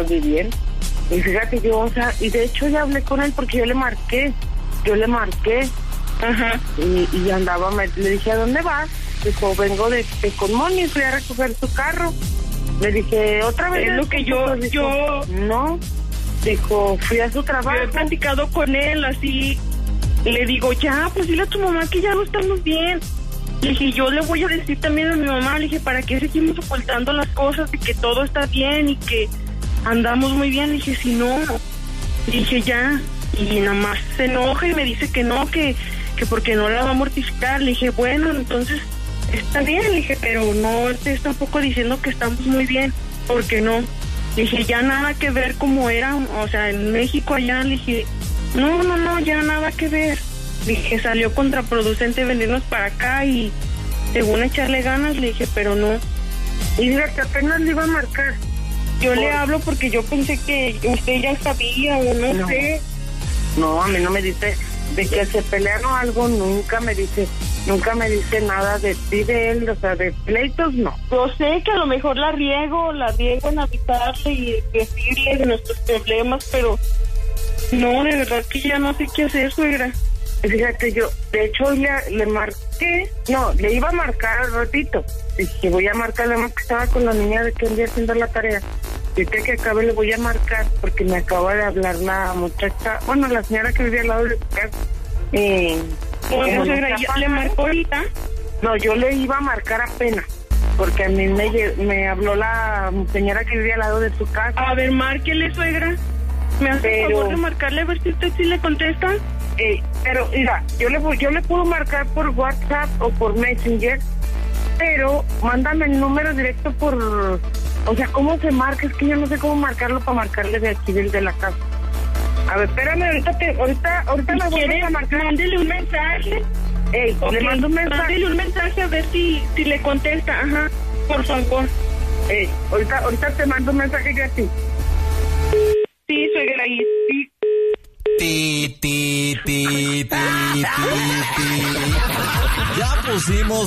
estás viviendo. Y fíjate, yo, o sea, y de hecho ya hablé con él porque yo le marqué. Ajá. Y andaba, le dije, ¿a dónde vas? Dijo, vengo de con Moni, fui a recoger su carro. Le dije, ¿otra vez? Es lo que yo... No. Dijo, fui a su trabajo. Yo he platicado con él, así... Le digo, ya, pues dile a tu mamá que ya no estamos bien. Le dije, yo le voy a decir también a mi mamá, le dije, ¿para qué seguimos ocultando las cosas de que todo está bien y que andamos muy bien? Le dije, si no, le dije, ya. Y nada más se enoja y me dice que no, que porque no la va a mortificar. Le dije, bueno, entonces está bien, le dije, pero no estés tampoco diciendo que estamos muy bien, porque no. Le dije, ya nada que ver como era, o sea, en México allá, le dije, no, ya nada que ver. Dije, salió contraproducente venirnos para acá y según echarle ganas, le dije, pero no. Y mira que apenas le iba a marcar. Yo le hablo porque yo pensé que usted ya sabía o no sé. No, a mí no me dice de que se pelean o algo, nunca me dice nada de ti, de él, o sea, de pleitos, no. Yo sé que a lo mejor la riego en avisarle y decirle de nuestros problemas, pero no, de verdad que ya no sé qué hacer, suegra. Fíjate, yo, de hecho, le marqué, le iba a marcar, repito, dije, voy a marcarle, que estaba con la niña de que un día haciendo la tarea. Ahorita que acabe le voy a marcar porque me acaba de hablar la muchacha, bueno, la señora que vivía al lado de su casa. Bueno, suegra, ¿le marcó ahorita? No, yo le iba a marcar apenas, porque a mí me habló la señora que vivía al lado de su casa. A ver, márquele, suegra. ¿Me hace el favor de marcarle a ver si usted sí le contesta? Pero mira, yo le puedo marcar por WhatsApp o por Messenger, pero mándame el número directo por... O sea, ¿cómo se marca? Es que yo no sé cómo marcarlo para marcarle de aquí, del de la casa. A ver, espérame, ahorita me voy a marcar. Mándele un mensaje. Le mando un mensaje. Mándele un mensaje a ver si le contesta. Ajá, por favor. Ahorita te mando un mensaje yo a ti. Sí, suegra, ahí. Sí. Ya pusimos